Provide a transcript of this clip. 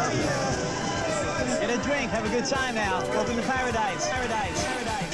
Get a drink, have a good time now. Welcome to paradise. Paradise. Paradise.